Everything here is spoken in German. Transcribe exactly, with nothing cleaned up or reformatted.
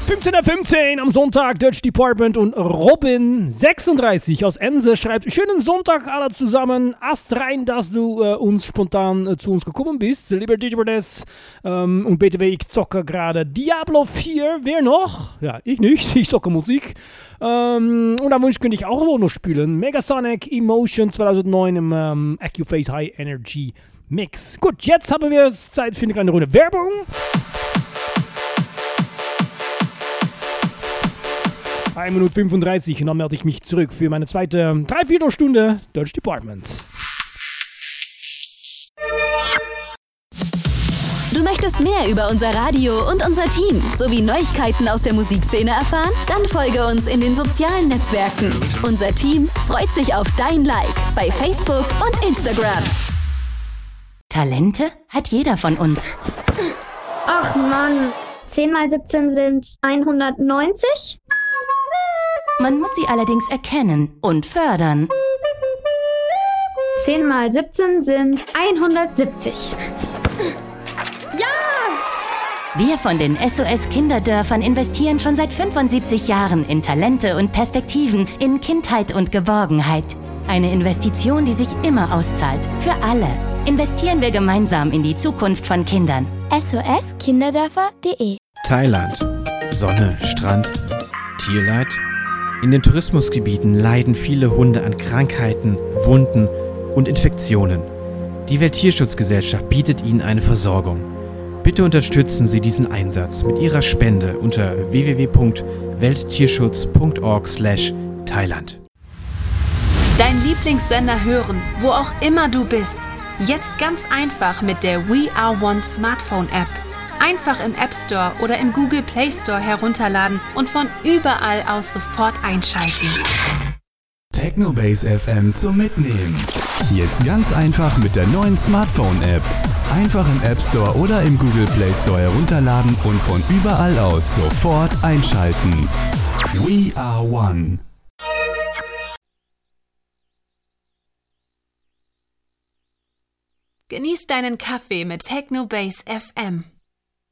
fünfzehn Uhr fünfzehn am Sonntag, Dutch Department und Robin sechsunddreißig aus Ense schreibt: Schönen Sonntag alle zusammen. Ast rein, dass du äh, uns spontan äh, zu uns gekommen bist. Lieber D J Bordes ähm, und B T W, ich zocke gerade Diablo vier. Wer noch? Ja, ich nicht. Ich zocke Musik. Ähm, und da wünsche könnte ich auch wohl noch spielen. Megasonic Emotion zweitausendneun im ähm, Accuphase High Energy Mix. Gut, jetzt haben wir es Zeit für eine kleine Runde Werbung. eine Minute fünfunddreißig und dann melde ich mich zurück für meine zweite Dreiviertelstunde Dutch Department. Du möchtest mehr über unser Radio und unser Team sowie Neuigkeiten aus der Musikszene erfahren? Dann folge uns in den sozialen Netzwerken. Unser Team freut sich auf dein Like bei Facebook und Instagram. Talente hat jeder von uns. Ach Mann, zehn mal siebzehn sind hundertneunzig? Man muss sie allerdings erkennen und fördern. zehn mal siebzehn sind hundertsiebzig. Ja! Wir von den S O S Kinderdörfern investieren schon seit fünfundsiebzig Jahren in Talente und Perspektiven, in Kindheit und Geborgenheit. Eine Investition, die sich immer auszahlt. Für alle. Investieren wir gemeinsam in die Zukunft von Kindern. S O S Kinderdörfer punkt de Thailand. Sonne, Strand, Tierleid. In den Tourismusgebieten leiden viele Hunde an Krankheiten, Wunden und Infektionen. Die Welttierschutzgesellschaft bietet ihnen eine Versorgung. Bitte unterstützen Sie diesen Einsatz mit Ihrer Spende unter w w w punkt welttierschutz punkt org slash Thailand. Dein Lieblingssender hören, wo auch immer du bist. Jetzt ganz einfach mit der We Are One Smartphone-App. Einfach im App Store oder im Google Play Store herunterladen und von überall aus sofort einschalten. Technobase F M zum Mitnehmen. Jetzt ganz einfach mit der neuen Smartphone-App. Einfach im App Store oder im Google Play Store herunterladen und von überall aus sofort einschalten. We Are One. Genieß deinen Kaffee mit Technobase F M.